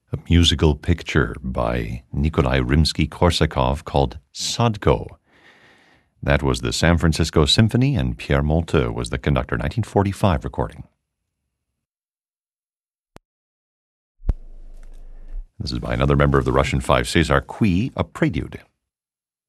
a musical picture by Nikolai Rimsky-Korsakov called Sadko. That was the San Francisco Symphony, and Pierre Monteux was the conductor, 1945 recording. This is by another member of the Russian Five, Cesar Cui, a prelude.